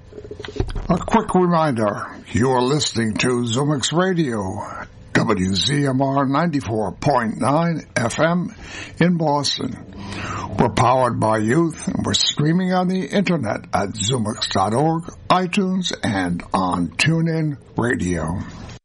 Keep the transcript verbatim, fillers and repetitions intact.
A quick reminder, you are listening to Zumix Radio, W Z M R ninety-four point nine F M in Boston. We're powered by youth, and we're streaming on the internet at zumix dot org, iTunes, and on TuneIn Radio.